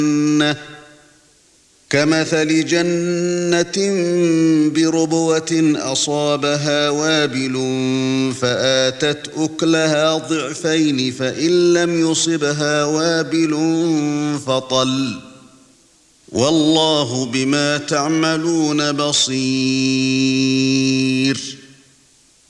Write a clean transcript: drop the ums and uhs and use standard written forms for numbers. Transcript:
كمثل جنة بربوة أصابها وابل فآتت أكلها ضعفين فإن لم يصبها وابل فطل والله بما تعملون بصير